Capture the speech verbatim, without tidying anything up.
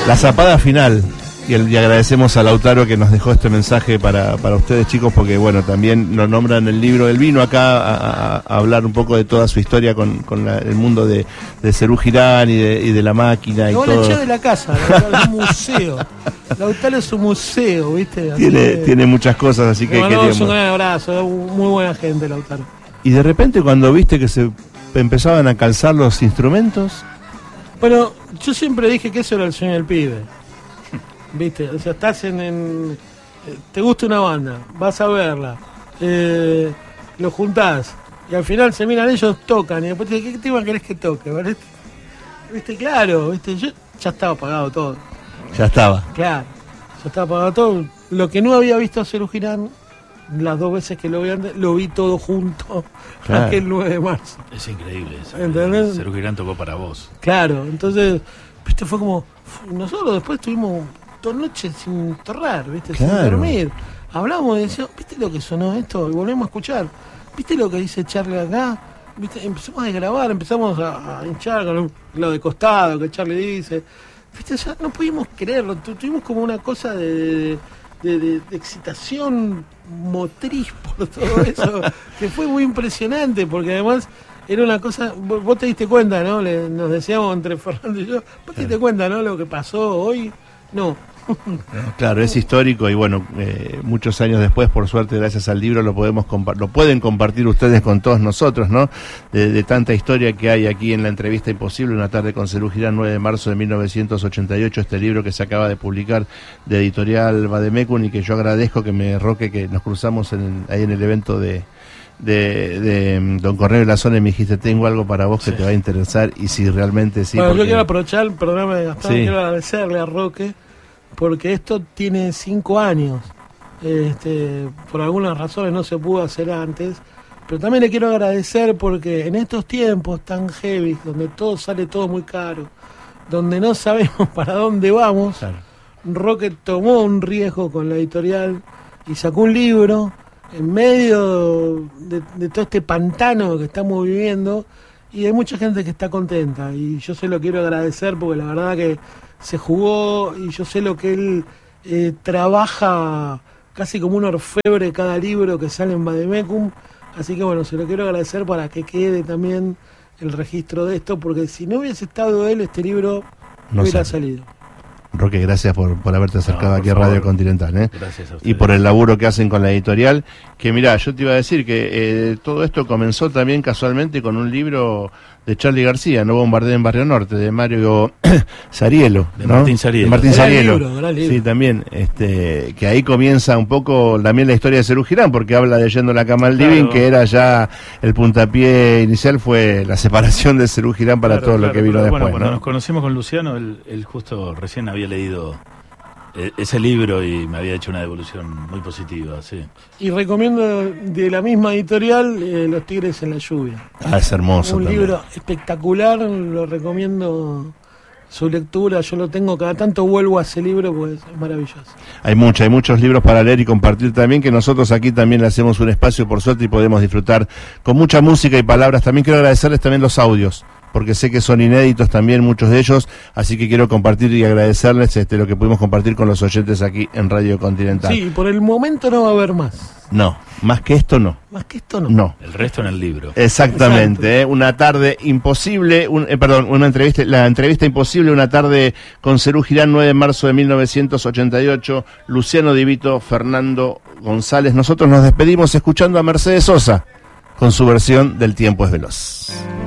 La zapada final. Y, el, y agradecemos a Lautaro que nos dejó este mensaje para, para ustedes, chicos, porque bueno, también nos nombran el libro. Él vino acá a, a, a hablar un poco de toda su historia con, con la, el mundo de, de Serú Girán y de, y de la máquina y no, todo. Le eché de la casa, Lautaro es un museo. Lautaro es un museo, ¿viste? Así tiene, que, tiene muchas cosas, así que queríamos. Un gran abrazo, muy buena gente, Lautaro. Y de repente cuando viste que se empezaban a calzar los instrumentos. Bueno, yo siempre dije que eso era el sueño del pibe. ¿Viste? O sea, estás en, en... Te gusta una banda, vas a verla, eh, lo juntás, y al final se miran ellos, tocan, y después te dicen, ¿qué tema querés que toque? ¿Vale? ¿Viste? Claro, ¿viste? Yo ya estaba pagado todo. Ya estaba. Claro, ya estaba pagado todo. Lo que no había visto a Serú Girán, las dos veces que lo vi antes, lo vi todo junto, claro. Aquel nueve de marzo. Es increíble eso. ¿Entendés? Serú Girán tocó para vos. Claro, entonces, ¿viste? Fue como... Nosotros después tuvimos... dos noches sin torrar, ¿viste? Claro. Sin dormir. Hablamos y decíamos, ¿viste lo que sonó esto? Y volvemos a escuchar. ¿Viste lo que dice Charlie acá? ¿Viste? Empezamos a grabar, empezamos a, a hinchar con lo de costado que Charlie dice. ¿Viste? Ya no pudimos creerlo. Tuvimos como una cosa de, de, de, de excitación motriz por todo eso, que fue muy impresionante, porque además era una cosa, vos, vos te diste cuenta, ¿no? Le, nos decíamos entre Fernando y yo, vos te diste cuenta, ¿no? Lo que pasó hoy. No. Claro, es histórico y bueno, eh, muchos años después, por suerte, gracias al libro, lo podemos lo pueden compartir ustedes con todos nosotros, ¿no? De, de tanta historia que hay aquí en La Entrevista Imposible, una tarde con Serú Girán, nueve de marzo de mil novecientos ochenta y ocho, este libro que se acaba de publicar de Editorial Vademecum y que yo agradezco que me roque, que nos cruzamos en, ahí en el evento de de, de Don Cornelio Lazone, me dijiste, tengo algo para vos que sí te va a interesar, y si realmente sí. Bueno, porque... yo quiero aprovechar, perdóname Gastón, sí. quiero agradecerle a Roque, porque esto tiene cinco años, este, por algunas razones no se pudo hacer antes, pero también le quiero agradecer porque en estos tiempos tan heavy, donde todo sale todo muy caro, donde no sabemos para dónde vamos, claro. Roque tomó un riesgo con la editorial y sacó un libro en medio de, de todo este pantano que estamos viviendo, y hay mucha gente que está contenta, y yo se lo quiero agradecer porque la verdad que se jugó, y yo sé lo que él eh, trabaja casi como un orfebre cada libro que sale en Vademecum, así que bueno, se lo quiero agradecer para que quede también el registro de esto, porque si no hubiese estado él, este libro no hubiera sale. salido. Roque, gracias por, por haberte acercado no, aquí a Radio Continental, ¿eh? Gracias a ustedes. Y por el laburo que hacen con la editorial, que mirá, yo te iba a decir que eh, todo esto comenzó también casualmente con un libro de Charly García, No bombardeen en Barrio Norte, de Mario Sarielo, de ¿no? Martín Sarielo. De Martín Sarielo. Gran libro, gran libro. Sí, también, este, que ahí comienza un poco también la historia de Serú Girán, porque habla de Yendo la Cama al claro. Living, que era ya el puntapié inicial, fue la separación de Serú Girán para claro, todo claro, lo que vino pero, después, bueno, cuando ¿no? nos conocimos con Luciano, él, él justo recién había leído ese libro y me había hecho una devolución muy positiva, sí. Y recomiendo de la misma editorial eh, Los Tigres en la Lluvia. Ah, es hermoso. Un también. libro espectacular, lo recomiendo su lectura, yo lo tengo, cada tanto vuelvo a ese libro, pues es maravilloso. Hay mucho, hay muchos libros para leer y compartir también, que nosotros aquí también le hacemos un espacio por suerte y podemos disfrutar con mucha música y palabras. También quiero agradecerles también los audios, porque sé que son inéditos también muchos de ellos, así que quiero compartir y agradecerles este, lo que pudimos compartir con los oyentes aquí en Radio Continental. Sí, por el momento no va a haber más. No, más que esto no. Más que esto no. No. El resto en el libro. Exactamente, ¿eh? Una tarde imposible, un, eh, perdón, una entrevista, la entrevista imposible, una tarde con Serú Girán, nueve de marzo de mil novecientos ochenta y ocho, Luciano Di Vito, Fernando González. Nosotros nos despedimos escuchando a Mercedes Sosa con su versión del Tiempo es Veloz.